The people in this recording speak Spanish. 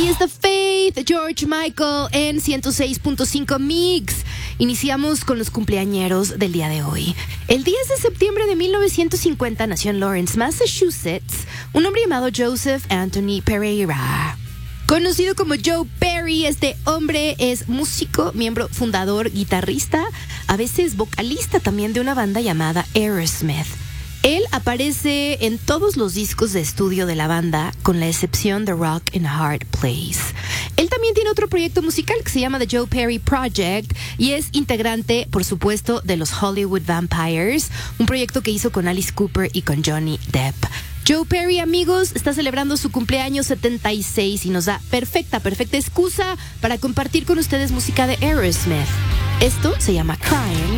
es The Faith, George Michael en 106.5 Mix. Iniciamos con los cumpleañeros del día de hoy. El 10 de septiembre de 1950 nació en Lawrence, Massachusetts, un hombre llamado Joseph Anthony Pereira. Conocido como Joe Perry, este hombre es músico, miembro fundador, guitarrista, a veces vocalista también de una banda llamada Aerosmith. Él aparece en todos los discos de estudio de la banda, con la excepción de Rock and Hard Place. Él también tiene otro proyecto musical que se llama The Joe Perry Project y es integrante, por supuesto, de los Hollywood Vampires, un proyecto que hizo con Alice Cooper y con Johnny Depp. Joe Perry, amigos, está celebrando su cumpleaños 76 y nos da perfecta excusa para compartir con ustedes música de Aerosmith. Esto se llama Crying